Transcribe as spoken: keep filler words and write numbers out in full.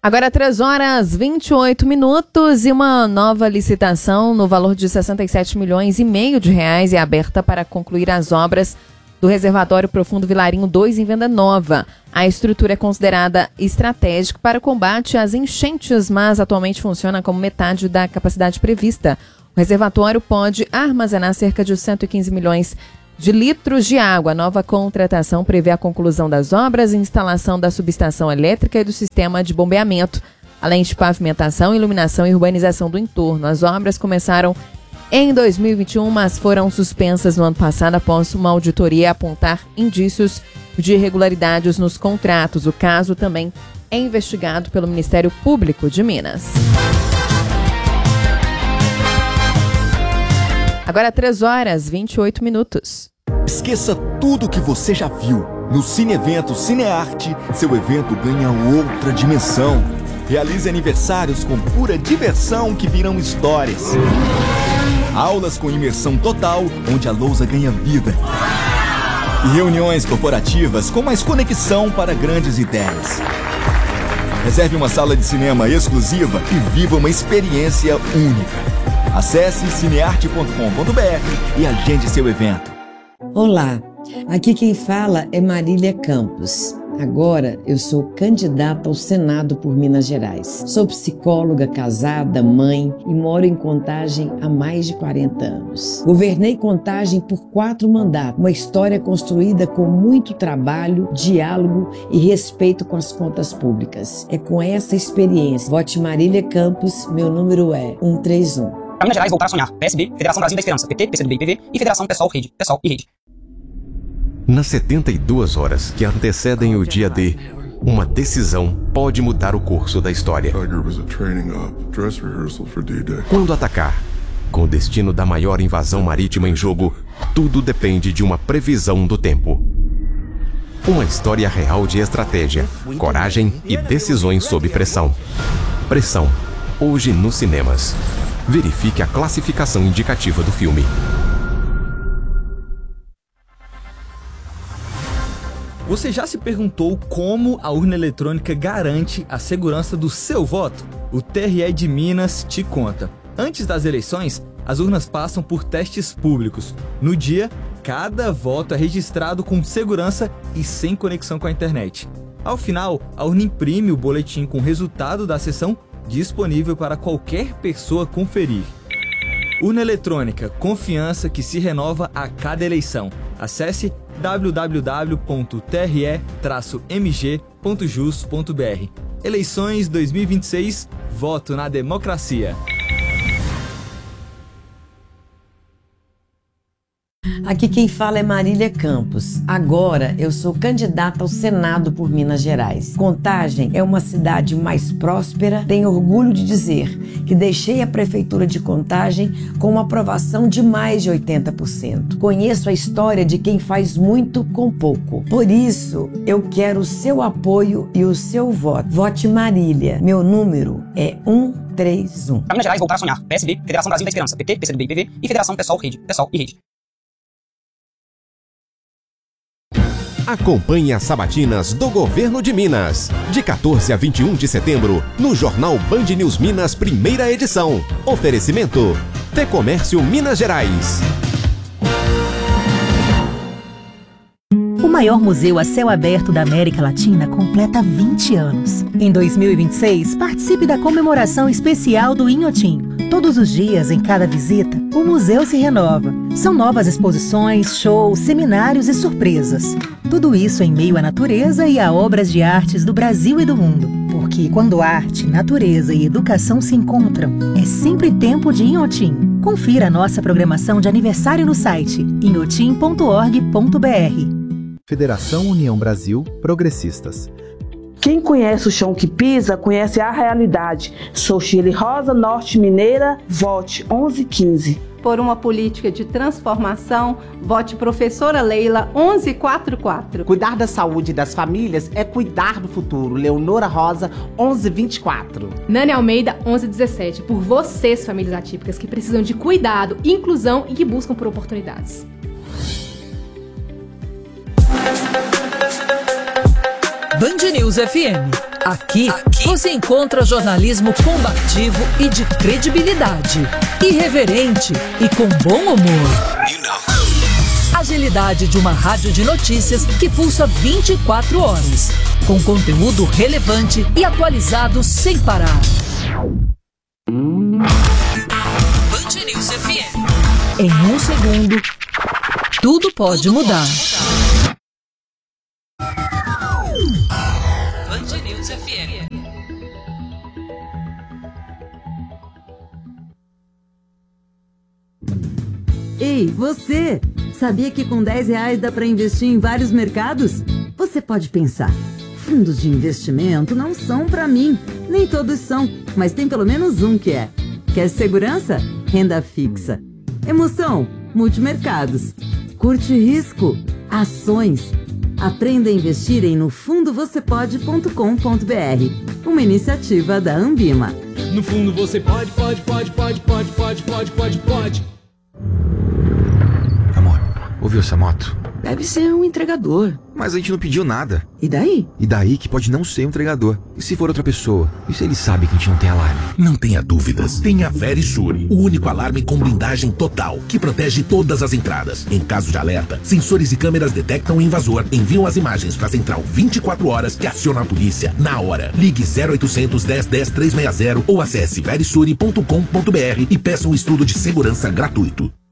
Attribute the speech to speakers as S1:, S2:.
S1: Agora três horas e vinte e oito minutos e uma nova licitação no valor de sessenta e sete milhões e meio de reais é aberta para concluir as obras do Reservatório Profundo Vilarinho dois em Venda Nova. A estrutura é considerada estratégica para o combate às enchentes, mas atualmente funciona como metade da capacidade prevista. O reservatório pode armazenar cerca de cento e quinze milhões de litros de água. A nova contratação prevê a conclusão das obras, instalação da subestação elétrica e do sistema de bombeamento, além de pavimentação, iluminação e urbanização do entorno. As obras começaram em dois mil e vinte e um, mas foram suspensas no ano passado após uma auditoria apontar indícios de irregularidades nos contratos. O caso também é investigado pelo Ministério Público de Minas. Agora três horas e vinte e oito minutos.
S2: Esqueça tudo que você já viu. No Cine Evento Cinearte, seu evento ganha outra dimensão. Realize aniversários com pura diversão que viram histórias. Aulas com imersão total, onde a lousa ganha vida. E reuniões corporativas com mais conexão para grandes ideias. Reserve uma sala de cinema exclusiva e viva uma experiência única. Acesse cinearte ponto com ponto br e agende seu evento.
S3: Olá, aqui quem fala é Marília Campos. Agora eu sou candidata ao Senado por Minas Gerais. Sou psicóloga, casada, mãe e moro em Contagem há mais de quarenta anos. Governei Contagem por quatro mandatos, uma história construída com muito trabalho, diálogo e respeito com as contas públicas. É com essa experiência. Vote Marília Campos, meu número é cento e trinta e um.
S4: Para Minas Gerais, voltar a sonhar. P S B, Federação Brasil da Esperança, P T, P C do B e P V e Federação PSOL, Rede, PSOL e Rede.
S5: Nas setenta e duas horas que antecedem o dia D, uma decisão pode mudar o curso da história. Quando atacar, com o destino da maior invasão marítima em jogo, tudo depende de uma previsão do tempo. Uma história real de estratégia, coragem e decisões sob pressão. Pressão, hoje nos cinemas. Verifique a classificação indicativa do filme.
S6: Você já se perguntou como a urna eletrônica garante a segurança do seu voto? O T R E de Minas te conta. Antes das eleições, as urnas passam por testes públicos. No dia, cada voto é registrado com segurança e sem conexão com a internet. Ao final, a urna imprime o boletim com o resultado da sessão disponível para qualquer pessoa conferir. Urna eletrônica, confiança que se renova a cada eleição. Acesse w w w ponto t r e traço m g ponto jus ponto b r. Eleições dois mil e vinte e seis, voto na democracia.
S3: Aqui quem fala é Marília Campos. Agora eu sou candidata ao Senado por Minas Gerais. Contagem é uma cidade mais próspera. Tenho orgulho de dizer que deixei a Prefeitura de Contagem com uma aprovação de mais de oitenta por cento. Conheço a história de quem faz muito com pouco. Por isso, eu quero o seu apoio e o seu voto. Vote Marília. Meu número é cento e trinta e um.
S4: Para Minas Gerais, voltar a sonhar. P S B, Federação Brasil da Esperança, P T, P C do B e P V e Federação PSOL, Rede, PSOL e Rede.
S5: Acompanhe as sabatinas do Governo de Minas. De quatorze a vinte e um de setembro, no Jornal Band News Minas, primeira edição. Oferecimento: Fecomércio Minas Gerais.
S7: O maior museu a céu aberto da América Latina completa vinte anos. Em dois mil e vinte e seis, participe da comemoração especial do Inhotim. Todos os dias, em cada visita, o museu se renova. São novas exposições, shows, seminários e surpresas. Tudo isso em meio à natureza e a obras de artes do Brasil e do mundo. Porque quando arte, natureza e educação se encontram, é sempre tempo de Inhotim. Confira a nossa programação de aniversário no site inhotim ponto org ponto b r.
S8: Federação União Brasil Progressistas.
S9: Quem conhece o chão que pisa, conhece a realidade. Sou Shirley Rosa, Norte Mineira, vote onze quinze.
S10: Por uma política de transformação, vote professora Leila onze quarenta e quatro.
S11: Cuidar da saúde das famílias é cuidar do futuro. Leonora Rosa, onze vinte e quatro.
S12: Nani Almeida, onze dezessete. Por vocês, famílias atípicas, que precisam de cuidado, inclusão e que buscam por oportunidades.
S13: Band News. News F M. Aqui, Aqui você encontra jornalismo combativo e de credibilidade, irreverente e com bom humor. You know. Agilidade de uma rádio de notícias que pulsa vinte e quatro horas, com conteúdo relevante e atualizado sem parar. Band News F M. Em um segundo, tudo pode tudo mudar. Band News F M.
S14: Ei, você! Sabia que com dez reais dá para investir em vários mercados? Você pode pensar, fundos de investimento não são para mim. Nem todos são, mas tem pelo menos um que é. Quer segurança? Renda fixa. Emoção? Multimercados. Curte risco? Ações. Aprenda a investir em no fundo você pode ponto com ponto b r. Uma iniciativa da Ambima.
S15: No fundo você pode, pode, pode, pode, pode, pode, pode, pode, pode.
S16: Ouviu essa moto?
S17: Deve ser um entregador.
S16: Mas a gente não pediu nada.
S17: E daí?
S16: E daí que pode não ser um entregador. E se for outra pessoa? E se ele sabe que a gente não tem alarme?
S18: Não tenha dúvidas. Tem a Verisure, o único alarme com blindagem total, que protege todas as entradas. Em caso de alerta, sensores e câmeras detectam o invasor, enviam as imagens para a central vinte e quatro horas, que aciona a polícia na hora. Ligue zero oitocentos, dez, dez, trezentos e sessenta ou acesse verisure ponto com ponto b r e peça um estudo de segurança gratuito.